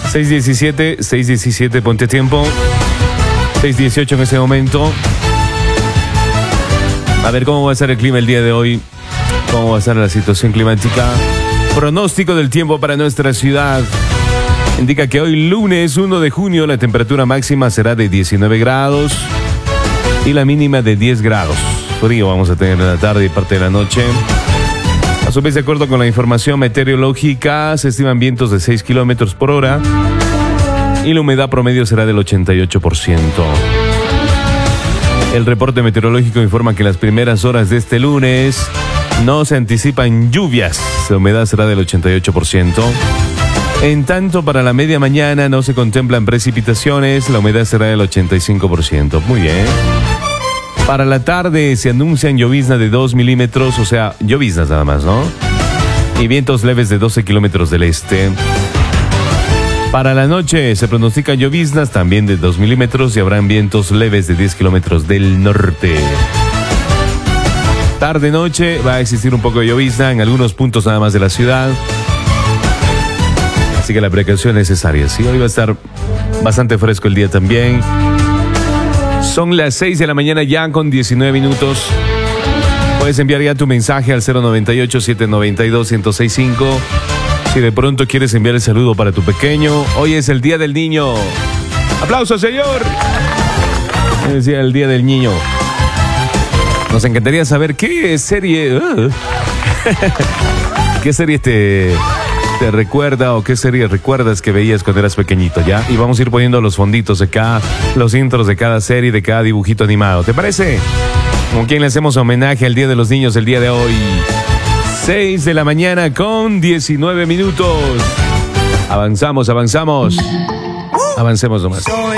6:17, ponte tiempo. 6:18 en ese momento. A ver cómo va a ser el clima el día de hoy. Cómo va a ser la situación climática. Pronóstico del tiempo para nuestra ciudad. Indica que hoy lunes 1 de junio la temperatura máxima será de 19 grados y la mínima de 10 grados. Frío vamos a tener en la tarde y parte de la noche. A su vez, de acuerdo con la información meteorológica, se estiman vientos de 6 kilómetros por hora y la humedad promedio será del 88%. El reporte meteorológico informa que en las primeras horas de este lunes no se anticipan lluvias. La humedad será del 88%. En tanto, para la media mañana no se contemplan precipitaciones. La humedad será del 85%. Muy bien. Para la tarde se anuncian lloviznas de 2 milímetros, o sea, lloviznas nada más, ¿no? Y vientos leves de 12 kilómetros del este. Para la noche se pronostican lloviznas también de 2 milímetros y habrán vientos leves de 10 kilómetros del norte. Tarde-noche va a existir un poco de llovizna en algunos puntos nada más de la ciudad. Así que la precaución es necesaria. Sí, hoy va a estar bastante fresco el día también. Son las 6 de la mañana ya con 19 minutos. Puedes enviar ya tu mensaje al 098-792-1065. Si de pronto quieres enviar el saludo para tu pequeño, hoy es el Día del Niño. ¡Aplausos, señor! Es el Día del Niño. Nos encantaría saber qué serie... ¿Qué serie te recuerda o qué serie recuerdas que veías cuando eras pequeñito, ya? Y vamos a ir poniendo los fonditos de cada, los intros de cada serie, de cada dibujito animado. ¿Te parece? ¿Con quién le hacemos homenaje al Día de los Niños el día de hoy? 6 de la mañana con 19 minutos. Avancemos nomás.